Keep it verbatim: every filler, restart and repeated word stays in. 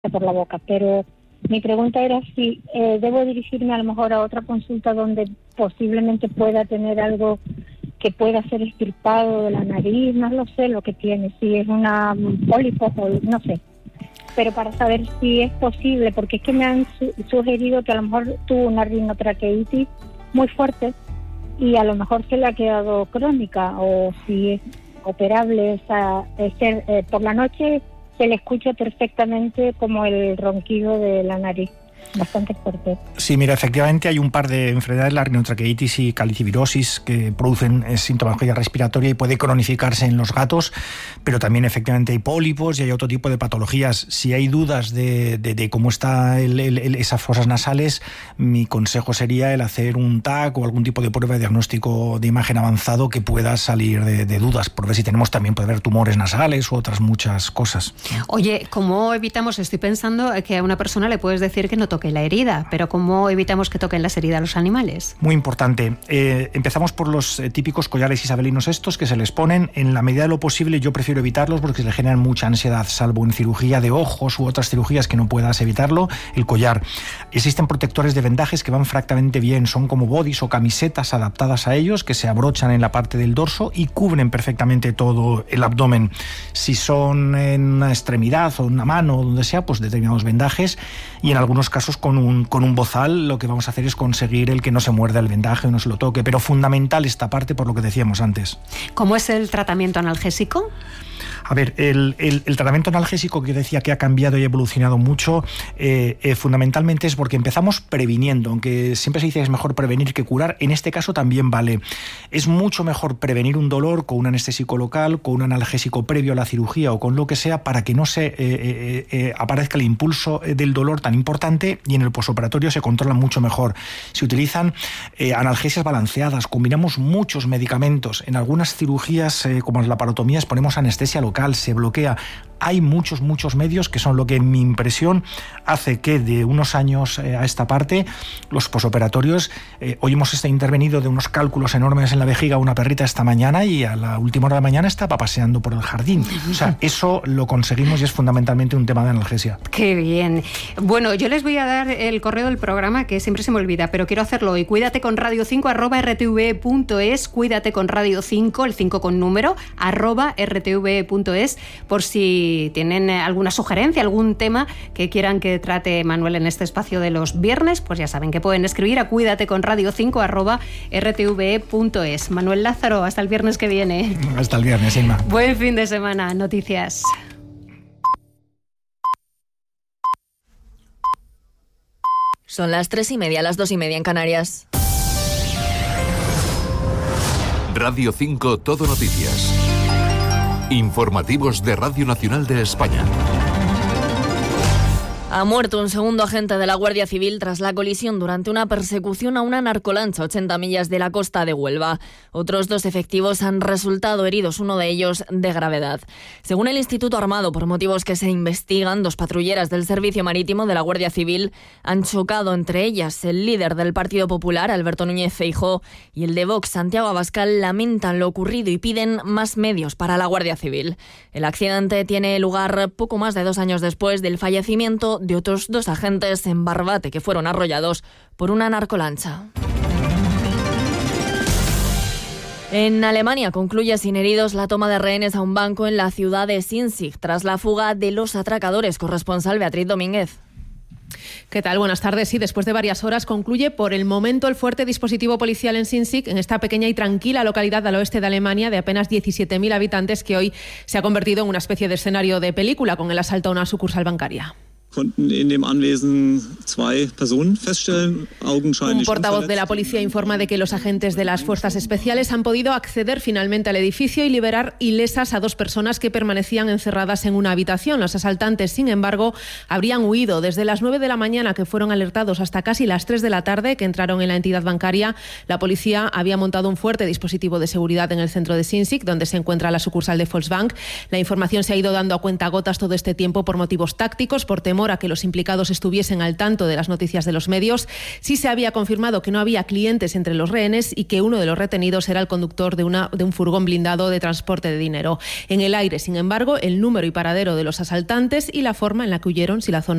por la boca, pero mi pregunta era si eh, debo dirigirme a lo mejor a otra consulta donde posiblemente pueda tener algo que pueda ser extirpado de la nariz, no lo sé lo que tiene, si es una pólipo o no sé, pero para saber si es posible, porque es que me han su- sugerido que a lo mejor tuvo una rinotraqueitis muy fuerte y a lo mejor se le ha quedado crónica, o si es operable esa, ese, eh, por la noche se le escucha perfectamente como el ronquido de la nariz. Bastante fuerte. Sí, mira, efectivamente hay un par de enfermedades, la rinotraqueitis y calicivirosis, que producen eh, sintomatología respiratoria y puede cronificarse en los gatos, pero también efectivamente hay pólipos y hay otro tipo de patologías. Si hay dudas de, de, de cómo están esas fosas nasales, mi consejo sería el hacer un T A C o algún tipo de prueba de diagnóstico de imagen avanzado que pueda salir de, de dudas, por ver si tenemos también, puede haber tumores nasales u otras muchas cosas. Oye, ¿cómo evitamos? Estoy pensando que a una persona le puedes decir que no toque la herida, pero ¿cómo evitamos que toquen las heridas los animales? Muy importante. Eh, empezamos por los eh, típicos collares isabelinos estos que se les ponen. En la medida de lo posible yo prefiero evitarlos porque se le generan mucha ansiedad, salvo en cirugía de ojos u otras cirugías que no puedas evitarlo, el collar. Existen protectores de vendajes que van francamente bien, son como bodys o camisetas adaptadas a ellos que se abrochan en la parte del dorso y cubren perfectamente todo el abdomen. Si son en una extremidad o en una mano o donde sea, pues determinados vendajes, y en algunos casos con un, con un bozal lo que vamos a hacer es conseguir el que no se muerda el vendaje o no se lo toque, pero fundamental esta parte por lo que decíamos antes. ¿Cómo es el tratamiento analgésico? A ver, el, el, el tratamiento analgésico que decía que ha cambiado y ha evolucionado mucho, eh, eh, fundamentalmente es porque empezamos previniendo, aunque siempre se dice que es mejor prevenir que curar, en este caso también vale. Es mucho mejor prevenir un dolor con un anestésico local, con un analgésico previo a la cirugía o con lo que sea, para que no se eh, eh, eh, aparezca el impulso del dolor tan importante, y en el posoperatorio se controla mucho mejor. Se utilizan eh, analgesias balanceadas, combinamos muchos medicamentos. En algunas cirugías, eh, como las laparotomías, ponemos anestesia local, se bloquea. Hay muchos, muchos medios que son lo que, en mi impresión, hace que de unos años eh, a esta parte, los posoperatorios, eh, hoy hemos este, intervenido de unos cálculos enormes en la vejiga a una perrita esta mañana y a la última hora de la mañana estaba paseando por el jardín. O sea, eso lo conseguimos y es fundamentalmente un tema de analgesia. Qué bien. Bueno, yo les voy a dar el correo del programa, que siempre se me olvida, pero quiero hacerlo hoy. Cuídate con radio cinco arroba r t v punto es, cuídate con radio cinco, el cinco con número, arroba r t v punto es, por si tienen alguna sugerencia, algún tema que quieran que trate Manuel en este espacio de los viernes, pues ya saben que pueden escribir a cuídate con radio cinco arroba r t v punto es. Manuel Lázaro, hasta el viernes que viene. Hasta el viernes, Inma. Buen fin de semana. Noticias. Son las tres y media, las dos y media en Canarias. Radio cinco Todo Noticias. Informativos de Radio Nacional de España. Ha muerto un segundo agente de la Guardia Civil tras la colisión durante una persecución a una narcolancha a ochenta millas de la costa de Huelva. Otros dos efectivos han resultado heridos, uno de ellos de gravedad. Según el Instituto Armado, por motivos que se investigan, dos patrulleras del Servicio Marítimo de la Guardia Civil han chocado, entre ellas el líder del Partido Popular, Alberto Núñez Feijóo, y el de Vox, Santiago Abascal, lamentan lo ocurrido y piden más medios para la Guardia Civil. El accidente tiene lugar poco más de dos años después del fallecimiento de otros dos agentes en Barbate que fueron arrollados por una narcolancha. En Alemania concluye sin heridos la toma de rehenes a un banco en la ciudad de Sinzig tras la fuga de los atracadores. Corresponsal Beatriz Domínguez. ¿Qué tal? Buenas tardes. Sí, después de varias horas concluye por el momento el fuerte dispositivo policial en Sinzig, en esta pequeña y tranquila localidad al oeste de Alemania de apenas diecisiete mil habitantes, que hoy se ha convertido en una especie de escenario de película con el asalto a una sucursal bancaria. Un portavoz de la policía informa de que los agentes de las fuerzas especiales han podido acceder finalmente al edificio y liberar ilesas a dos personas que permanecían encerradas en una habitación. Los asaltantes, sin embargo, habrían huido desde las nueve de la mañana, que fueron alertados, hasta casi las tres de la tarde, que entraron en la entidad bancaria. La policía había montado un fuerte dispositivo de seguridad en el centro de Sinzig, donde se encuentra la sucursal de Volksbank. La información se ha ido dando a cuentagotas todo este tiempo por motivos tácticos, por temor temor a que los implicados estuviesen al tanto de las noticias de los medios. Sí se había confirmado que no había clientes entre los rehenes y que uno de los retenidos era el conductor de, una, de un furgón blindado de transporte de dinero. En el aire, sin embargo, el número y paradero de los asaltantes y la forma en la que huyeron si la zona